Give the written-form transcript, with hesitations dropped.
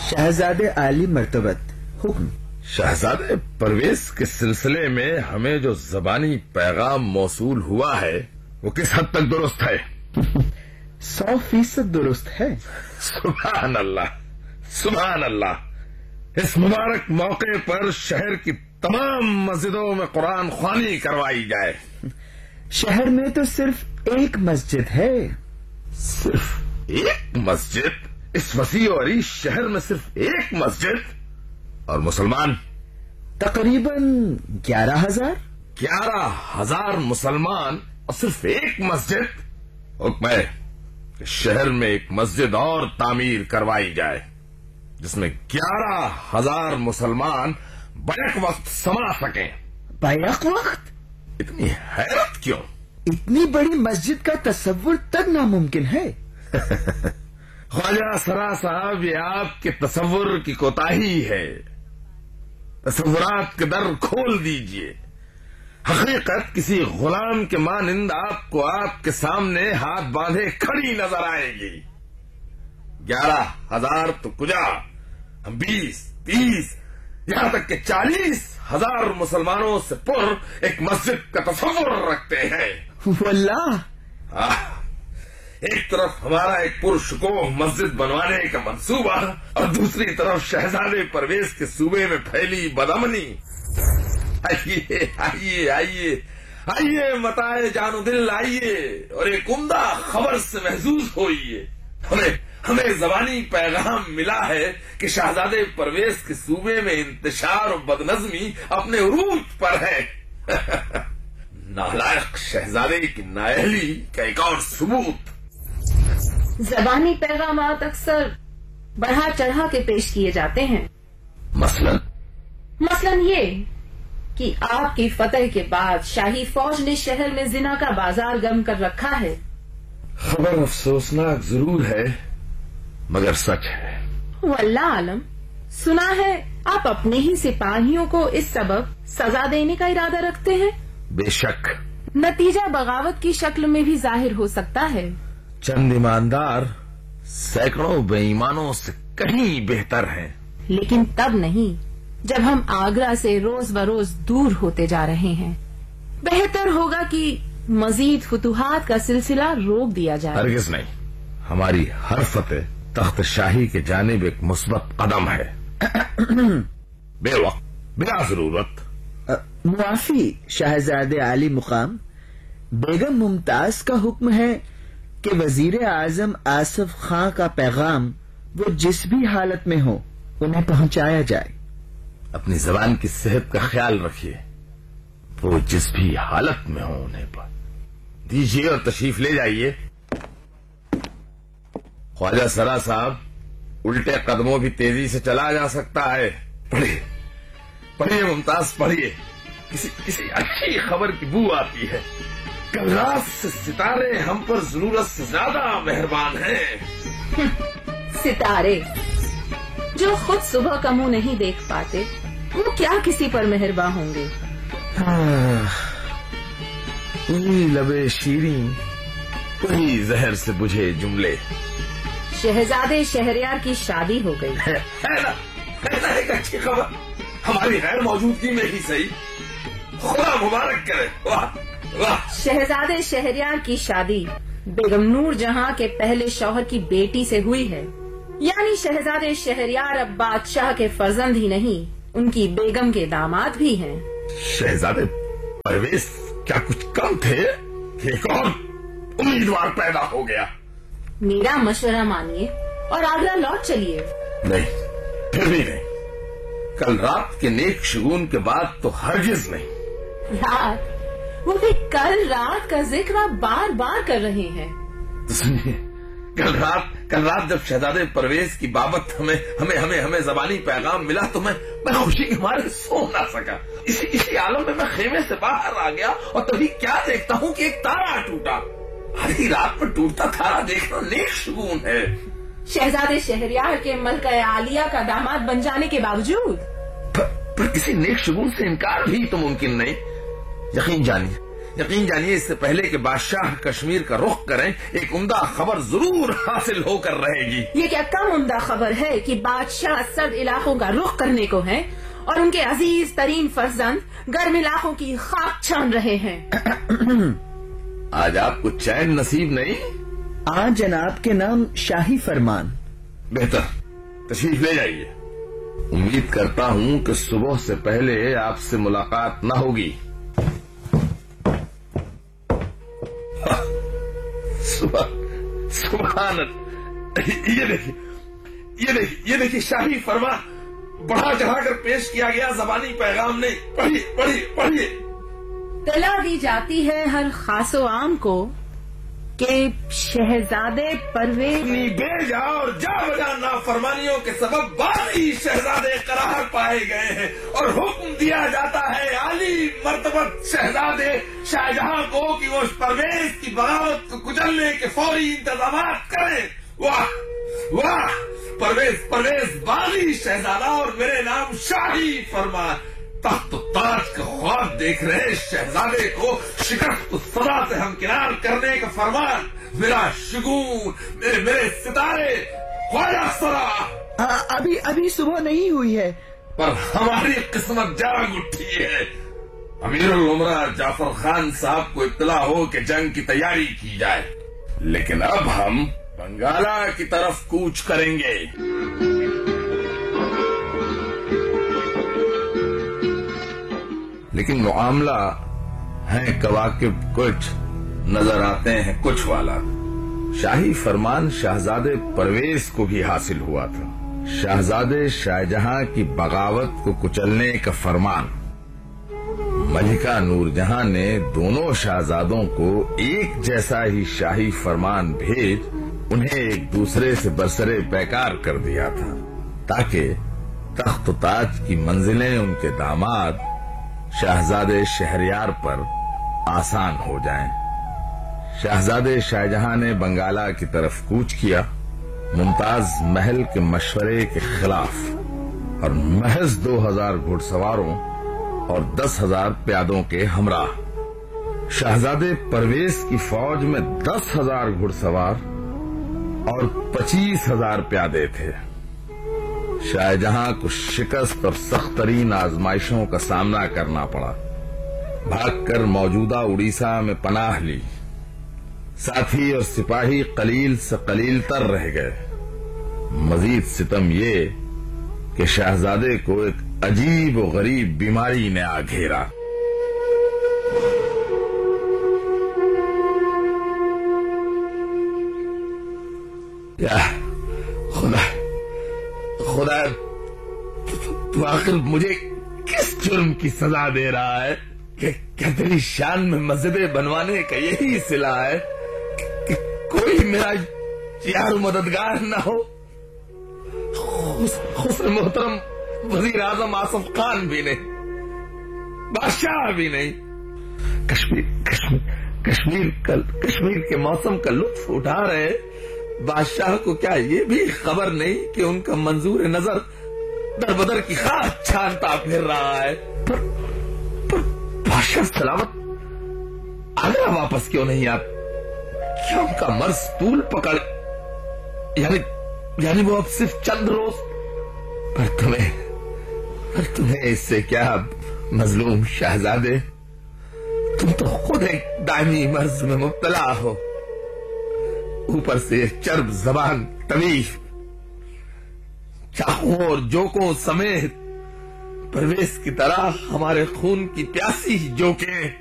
شہزادے عالی مرتبت حکم۔ شہزادے پرویز کے سلسلے میں ہمیں جو زبانی پیغام موصول ہوا ہے وہ کس حد تک درست ہے؟ 100% درست ہے۔ سبحان اللہ، سبحان اللہ۔ اس مبارک موقع پر شہر کی تمام مسجدوں میں قرآن خوانی کروائی جائے۔ شہر میں تو صرف ایک مسجد ہے۔ صرف ایک مسجد؟ اس وسیع و عریض شہر میں صرف ایک مسجد؟ اور مسلمان تقریباً 11,000۔ 11,000 مسلمان اور صرف ایک مسجد؟ حکم ہے کہ شہر میں ایک مسجد اور تعمیر کروائی جائے جس میں 11,000 مسلمان بیک وقت سما سکیں۔ بیک وقت؟ اتنی حیرت کیوں؟ اتنی بڑی مسجد کا تصور تک ناممکن ہے۔ خواجہ سرا صاحب، یہ آپ کے تصور کی کوتاہی ہے۔ تصورات کے در کھول دیجئے۔ حقیقت کسی غلام کے مانند آپ کو آپ کے سامنے ہاتھ باندھے کھڑی نظر آئے گی۔ 11,000 تو کجا، ہم 20، 30، یہاں تک کہ 40,000 مسلمانوں سے پر ایک مسجد کا تصور رکھتے ہیں۔ واللہ ایک طرف ہمارا ایک پرشکوہ مسجد بنوانے کا منصوبہ اور دوسری طرف شہزادے پرویز کے صوبے میں پھیلی بدامنی۔ آئیے آئیے آئیے آئیے، متائے جان و دل آئیے اور ایک عمدہ خبر سے محظوظ ہوئیے۔ ہمیں زبانی پیغام ملا ہے کہ شہزادے پرویز کے صوبے میں انتشار و بدنظمی اپنے عروج پر ہے۔ نالائق شہزادے کی نااہلی کا ایک اور ثبوت۔ زبانی پیغامات اکثر بڑھا چڑھا کے پیش کیے جاتے ہیں۔ مثلاً یہ کہ آپ کی فتح کے بعد شاہی فوج نے شہر میں زنا کا بازار گرم کر رکھا ہے۔ خبر افسوسناک ضرور ہے مگر سچ ہے۔ واللہ عالم، سنا ہے آپ اپنے ہی سپاہیوں کو اس سبب سزا دینے کا ارادہ رکھتے ہیں۔ بے شک۔ نتیجہ بغاوت کی شکل میں بھی ظاہر ہو سکتا ہے۔ چند ایماندار سینکڑوں بے ایمانوں سے کہیں بہتر ہیں۔ لیکن تب نہیں جب ہم آگرہ سے روز بروز دور ہوتے جا رہے ہیں۔ بہتر ہوگا کہ مزید فتوحات کا سلسلہ روک دیا جائے۔ ہرگز نہیں، ہماری ہر فتح تخت شاہی کے جانب ایک مثبت قدم ہے۔ بے وقت بلا ضرورت۔ معافی شہزادے عالی مقام، بیگم ممتاز کا حکم ہے کہ وزیر اعظم آصف خان کا پیغام وہ جس بھی حالت میں ہو انہیں پہنچایا جائے۔ اپنی زبان کی صحت کا خیال رکھیے، وہ جس بھی حالت میں ہو انہیں دیجیے اور تشریف لے جائیے۔ خواجہ سرا صاحب، الٹے قدموں بھی تیزی سے چلا جا سکتا ہے۔ پڑھیے پڑھیے ممتاز، پڑھیے، کسی اچھی خبر کی بو آتی ہے۔ کل رات سے ستارے ہم پر ضرورت سے زیادہ مہربان ہیں۔ ستارے جو خود صبح کا منہ نہیں دیکھ پاتے، وہ کیا کسی پر مہربان ہوں گے؟ وہی لبے شیریں، وہی زہر سے بجھے جملے۔ شہزادے شہریار کی شادی ہو گئی ہے نا ایک اچھی خبر، ہماری غیر موجودگی میں ہی صحیح۔ خدا مبارک کرے۔ واہ واہ۔ شہزادے شہریار کی شادی بیگم نور جہاں کے پہلے شوہر کی بیٹی سے ہوئی ہے، یعنی شہزادے شہریار اب بادشاہ کے فرزند ہی نہیں، ان کی بیگم کے داماد بھی ہیں۔ شہزادے پرویز کیا کچھ کم تھے کہ ایک اور امیدوار پیدا ہو گیا؟ میرا مشورہ مانیے اور آگرہ لوٹ چلیے۔ نہیں، پھر بھی نہیں۔ کل رات کے نیک شگون کے بعد تو ہرگز نہیں۔ رات؟ وہ بھی کل رات کا ذکر آپ بار بار کر رہے ہیں۔ تو سنیے، کل رات جب شہزادے پرویز کی بابت ہمیں زبانی پیغام ملا تو میں خوشی کے مارے سو نہ سکا۔ اسی عالم میں خیمے سے باہر آ گیا اور تبھی کیا دیکھتا ہوں کہ ایک تارا ٹوٹا۔ آدھی رات میں ٹوٹتا تارا دیکھنا نیک شگون ہے۔ شہزادے شہریار کے ملکہ عالیہ کا داماد بن جانے کے باوجود پر کسی نیک شگون سے انکار بھی تو ممکن نہیں۔ یقین جانیے اس سے پہلے کہ بادشاہ کشمیر کا رخ کریں ایک عمدہ خبر ضرور حاصل ہو کر رہے گی۔ یہ کیا کم عمدہ خبر ہے کہ بادشاہ سرد علاقوں کا رخ کرنے کو ہے اور ان کے عزیز ترین فرزند گرم علاقوں کی خاک چھان رہے ہیں۔ آج آپ کو چین نصیب نہیں؟ آج جناب کے نام شاہی فرمان۔ بہتر، تشریف لے جائیے۔ امید کرتا ہوں کہ صبح سے پہلے آپ سے ملاقات نہ ہوگی۔ سبحان اللہ، یہ دیکھیے شاہی فرمان بڑھا چڑھا کر پیش کیا گیا، زبانی پیغام نہیں۔ پڑھیے۔ اطلاع دی جاتی ہے ہر خاص و عام کو کہ شہزادے پرویز اپنی بے جا اور جا بجا نافرمانیوں کے سبب باقی شہزادے قرار پائے گئے ہیں اور حکم دیا جاتا ہے عالی مرتبت شہزادے شاہجہاں کو کہ وہ پرویز کی بغاوت کو کچلنے کے فوری انتظامات کریں۔ واہ، پرویز باغی شہزادہ اور میرے نام شاہی فرمان، تخت و تاج کا خواب دیکھ رہے شہزادے کو شکست و سزا سے ہمکنار کرنے کا فرمان، میرا شگون، میرے ستارے خواجہ سرا۔ ابھی صبح نہیں ہوئی ہے، پر ہماری قسمت جاگ اٹھی ہے۔ امیر العمرہ جعفر خان صاحب کو اطلاع ہو کہ جنگ کی تیاری کی جائے، لیکن اب ہم بنگالہ کی طرف کوچ کریں گے۔ لیکن معاملہ ہے کواکب کچھ، نظر آتے ہیں کچھ والا۔ شاہی فرمان شہزادے پرویز کو بھی حاصل ہوا تھا، شہزادے شاہجہاں کی بغاوت کو کچلنے کا فرمان۔ ملکہ نور جہاں نے دونوں شہزادوں کو ایک جیسا ہی شاہی فرمان بھیج انہیں ایک دوسرے سے برسرے پیکار کر دیا تھا تاکہ تخت و تاج کی منزلیں ان کے داماد شہزادے شہریار پر آسان ہو جائیں۔ شہزادے شاہجہاں نے بنگالہ کی طرف کوچ کیا، ممتاز محل کے مشورے کے خلاف، اور محض 2000 گھڑ سواروں اور 10,000 پیادوں کے ہمراہ۔ شہزادے پرویز کی فوج میں 10,000 گھڑ سوار اور 25,000 پیادے تھے۔ شاہجہاں کو شکست اور سخت ترین آزمائشوں کا سامنا کرنا پڑا، بھاگ کر موجودہ اڑیسہ میں پناہ لی۔ ساتھی اور سپاہی قلیل سے قلیل تر رہ گئے۔ مزید ستم یہ کہ شہزادے کو ایک عجیب و غریب بیماری نے آ گھیرا۔ یا خدا تو آخر مجھے کس جرم کی سزا دے رہا ہے؟ کیا تیری شان میں مسجدیں بنوانے کا یہی صلہ ہے کہ کوئی میرا یار مددگار نہ ہو؟ حسن محترم وزیر اعظم آصف خان بھی نہیں، بادشاہ بھی نہیں، کشمیر کے موسم کا لطف اٹھا رہے بادشاہ کو کیا یہ بھی خبر نہیں کہ ان کا منظور نظر در بدر کی خاک چھانتا پھر رہا ہے؟ پر بادشاہ سلامت آگرہ واپس کیوں نہیں آتے؟ کیا ان کا مرض طول پکڑ، یعنی وہ اب صرف چند روز؟ پر تمہیں اس سے کیا مظلوم شہزادے؟ تم تو خود ایک دائمی مرض میں مبتلا ہو، اوپر سے چرب زبان طویل، چاقوں اور جوکوں سمیت پرویز کی طرح ہمارے خون کی پیاسی جوکیں۔